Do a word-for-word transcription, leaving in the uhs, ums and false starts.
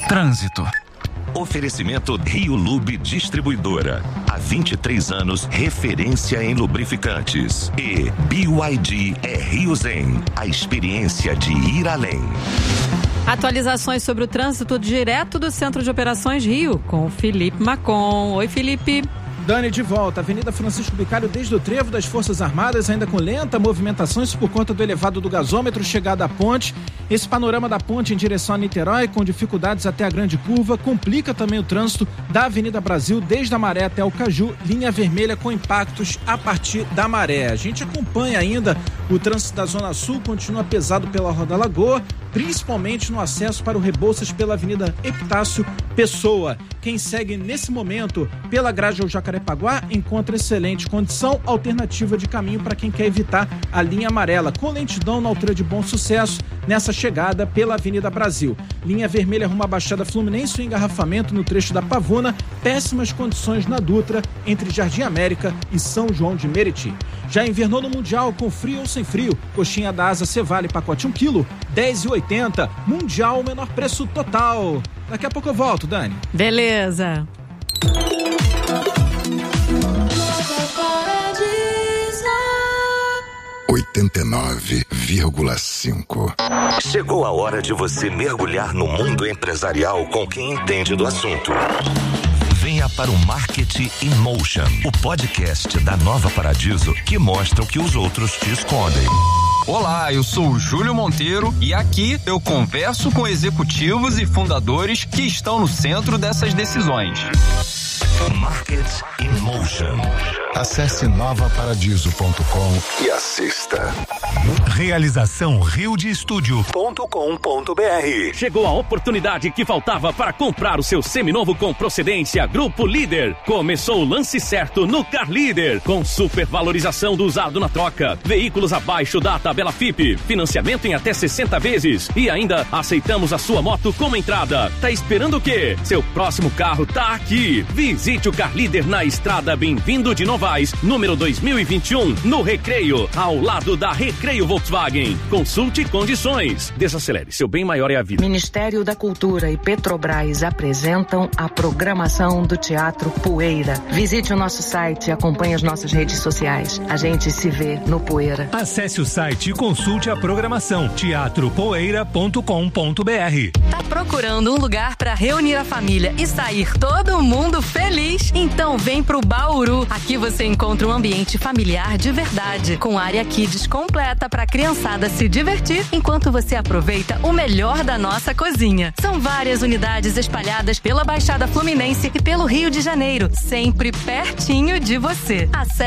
Trânsito. Oferecimento Rio Lube Distribuidora. Há vinte e três anos, referência em lubrificantes. E B Y D é Rio Zen, a experiência de ir além. Atualizações sobre o trânsito direto do Centro de Operações Rio, com Felipe Macon. Oi, Felipe. Dani, de volta. Avenida Francisco Bicalho, desde o trevo das Forças Armadas, ainda com lenta movimentação, isso por conta do elevado do gasômetro, chegada à ponte. Esse panorama da ponte em direção a Niterói, com dificuldades até a grande curva, complica também o trânsito da Avenida Brasil, desde a Maré até o Caju, linha vermelha com impactos a partir da Maré. A gente acompanha ainda o trânsito da Zona Sul, continua pesado pela Rua da Lagoa, principalmente no acesso para o Rebouças pela Avenida Epitácio Pessoa. Quem segue nesse momento pela grade ao Jacarepaguá encontra excelente condição, alternativa de caminho para quem quer evitar a linha amarela, com lentidão na altura de Bom Sucesso, nessa chegada pela Avenida Brasil. Linha vermelha rumo à Baixada Fluminense, o engarrafamento no trecho da Pavuna, péssimas condições na Dutra, entre Jardim América e São João de Meriti. Já invernou no Mundial, com frio ou sem frio, coxinha da Asa Cevale, pacote um quilo, dez reais e oitenta centavos, Mundial, menor preço total. Daqui a pouco eu volto, Dani. Beleza. oitenta e nove vírgula cinco. Chegou a hora de você mergulhar no mundo empresarial com quem entende do assunto. Venha para o Marketing in Motion, o podcast da Nova Paradiso que mostra o que os outros te escondem. Olá, eu sou o Júlio Monteiro e aqui eu converso com executivos e fundadores que estão no centro dessas decisões. Marketing in Motion. Acesse nova paradiso ponto com e assista. Realização rio de estúdio ponto com ponto br. Chegou a oportunidade que faltava para comprar o seu seminovo com procedência Grupo Líder. Começou o lance certo no Car Líder, com supervalorização do usado na troca, veículos abaixo da tabela F I P, financiamento em até sessenta vezes e ainda aceitamos a sua moto como entrada. Tá esperando o quê? Seu próximo carro tá aqui. Visite o Car Líder na estrada Bem-vindo de Novaes, número dois mil e vinte e um, no Recreio, ao lado da Recreio Volkswagen. Consulte condições. Desacelere, seu bem maior é a vida. Ministério da Cultura e Petrobras apresentam a programação do Teatro Poeira. Visite o nosso site e acompanhe as nossas redes sociais. A gente se vê no Poeira. Acesse o site e consulte a programação teatro poeira ponto com ponto br. Tá procurando um lugar para reunir a família e sair todo mundo feliz? Então vem pro Bauru. Aqui você encontra um ambiente familiar de verdade, com área kids completa para a criançada se divertir enquanto você aproveita o melhor da nossa cozinha. São várias unidades espalhadas pela Baixada Fluminense e pelo Rio de Janeiro, sempre pertinho de você. Acesse